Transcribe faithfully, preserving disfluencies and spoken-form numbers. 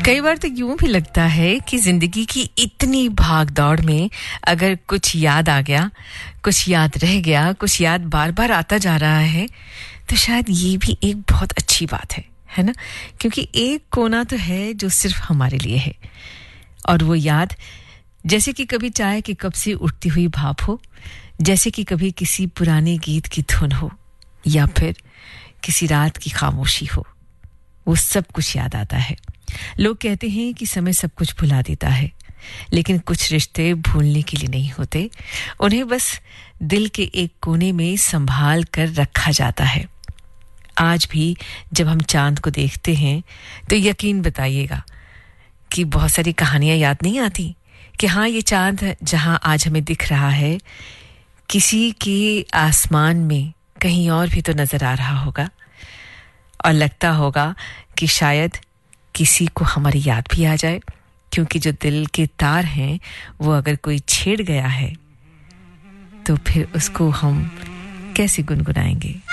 कई बार तो यूं भी लगता है कि जिंदगी की इतनी भाग-दौड़ में अगर कुछ याद आ गया, कुछ याद रह गया, कुछ याद बार-बार आता जा रहा है, तो शायद ये भी एक बहुत अच्छी बात है, है ना? क्योंकि एक कोना तो है जो सिर्फ हमारे लिए है। और वो याद जैसे कि कभी चाय के कप से उठती हुई भाप हो, जैसे कि कभी किसी पुराने गीत की धुन हो, या फिर किसी रात की खामोशी हो, वो सब कुछ याद आता है। लोग कहते हैं कि समय सब कुछ भुला देता है, लेकिन कुछ रिश्ते भूलने के लिए नहीं होते, उन्हें बस दिल के एक कोने में संभाल कर रखा जाता है। आज भी जब हम चांद को देखते हैं तो यकीन बताइएगा कि बहुत सारी कहानियां याद नहीं आती कि हाँ, ये चांद जहां आज हमें दिख रहा है, किसी के आसमान में कहीं और भी तो नजर आ रहा होगा, और लगता होगा कि शायद किसी को हमारी याद भी आ जाए, क्योंकि जो दिल के तार हैं वो अगर कोई छेड़ गया है तो फिर उसको हम कैसे गुनगुनाएंगे।